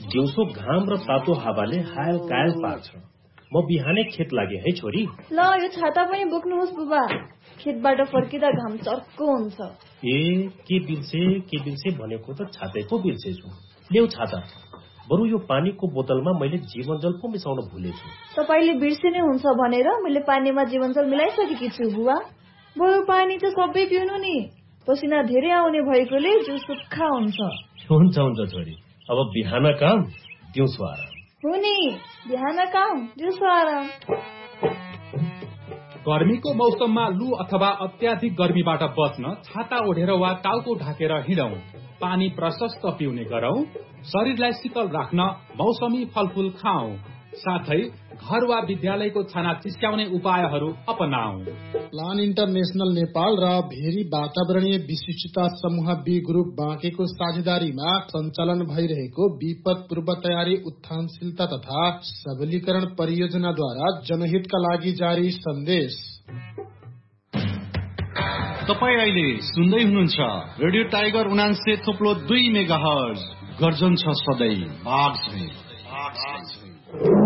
दिउँसो घाम र तातो हावाले हायल कायल पार्छ। म बिहानै खेत लागे है छोरी। ल यो छाता पनि बोक्नुहोस् बुबा, खेतबाट फर्किँदा घाम चर्को हुन्छ। के बिर्से भनेको त छातै पो बिर्सेछु। ल्याउ छाता। बरु यो पानीको बोतलमा मैले जीवनजल पो मिसाउन भुलेछु। तपाईले बिर्सिनै हुन्छ भनेर मैले पानीमा जीवनजल मिलाइसकेकी छु बुबा। बरु पानी त सबै पिउनु नि, पसिना धेरै आउने भएकोले जिउ सुक्खा हुन्छ। हुन्छ छोरी, अब बिहान काम दिउँसो आराम। हो नि, बिहान काम दिउँसो आराम। गर्मीको मौसममा लू अथवा अत्याधिक गर्मीबाट बच्न छाता ओढेर वा टाउको ढाकेर हिँडौं। पानी प्रशस्त पिउने गरौं। शरीरलाई शीतल राख्न मौसमी फलफूल खाऊ। साथै घर वा विद्यालयको छाना चिस्क्याउने उपायहरू अपनाऊ। प्लान इन्टरनेशनल नेपाल र भेरी वातावरणीय विशिष्टता समूह बी ग्रुप बाँकेको साझेदारीमा सञ्चालन भइरहेको विपद पूर्व तयारी उत्थानशीलता तथा सबलीकरण परियोजनाद्वारा जनहितका लागि जारी सन्देश। तपाई अहिले सुन्दै हुनुहुन्छ रेडियो टाइगर 89.2 मेगाहर्ज। गर्जन छ सधैँ बाघ